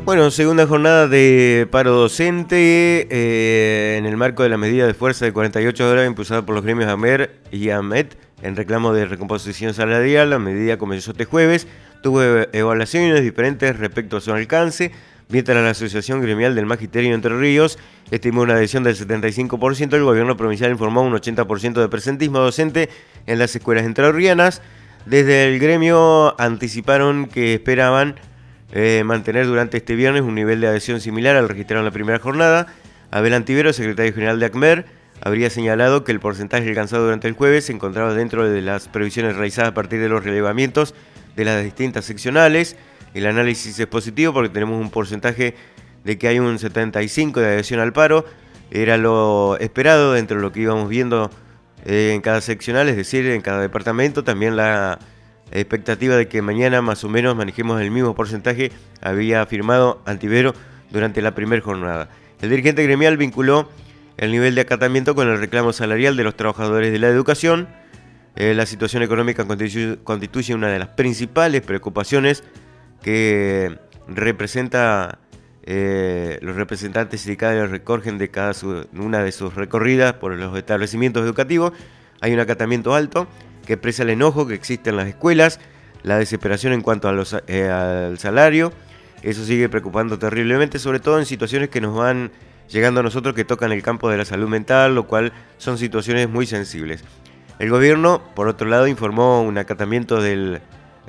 Bueno, segunda jornada de paro docente en el marco de la medida de fuerza de 48 horas impulsada por los gremios AMER y AMET en reclamo de recomposición salarial. La medida comenzó este jueves, tuvo evaluaciones diferentes respecto a su alcance, mientras la Asociación Gremial del Magisterio de Entre Ríos estimó una adhesión del 75%, el gobierno provincial informó un 80% de presentismo docente en las escuelas entrerrianas. Desde el gremio anticiparon que esperaban mantener durante este viernes un nivel de adhesión similar al registrado en la primera jornada. Abel Antivero, secretario general de ACMER, habría señalado que el porcentaje alcanzado durante el jueves se encontraba dentro de las previsiones realizadas a partir de los relevamientos de las distintas seccionales. El análisis es positivo porque tenemos un porcentaje de que hay un 75% de adhesión al paro. Era lo esperado dentro de lo que íbamos viendo en cada seccional, es decir, en cada departamento. También la expectativa de que mañana más o menos manejemos el mismo porcentaje había afirmado Antivero durante la primera jornada. El dirigente gremial vinculó el nivel de acatamiento con el reclamo salarial de los trabajadores de la educación. La situación económica constituye una de las principales preocupaciones que representa los representantes sindicales recogen de cada una de sus recorridas por los establecimientos educativos. Hay un acatamiento alto que expresa el enojo que existe en las escuelas, la desesperación en cuanto a al salario. Eso sigue preocupando terriblemente, sobre todo en situaciones que nos van llegando a nosotros que tocan el campo de la salud mental, lo cual son situaciones muy sensibles. El gobierno, por otro lado, informó un acatamiento del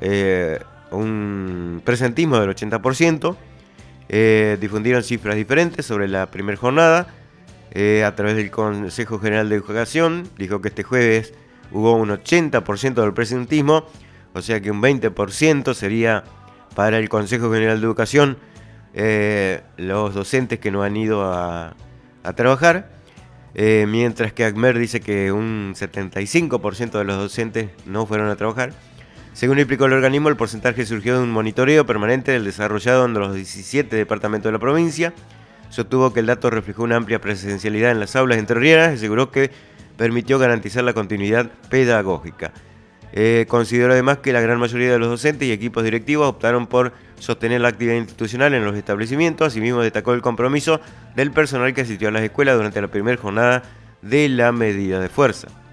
un presentismo del 80%. Difundieron cifras diferentes sobre la primera jornada a través del Consejo General de Educación. Dijo que este jueves hubo un 80% del presentismo, o sea que un 20% sería para el Consejo General de Educación los docentes que no han ido a trabajar, mientras que ACMER dice que un 75% de los docentes no fueron a trabajar. Según explicó el organismo, el porcentaje surgió de un monitoreo permanente del desarrollado en los 17 departamentos de la provincia. Sostuvo que el dato reflejó una amplia presencialidad en las aulas entrerrianas y aseguró que permitió garantizar la continuidad pedagógica. Consideró además que la gran mayoría de los docentes y equipos directivos optaron por sostener la actividad institucional en los establecimientos. Asimismo, destacó el compromiso del personal que asistió a las escuelas durante la primera jornada de la medida de fuerza.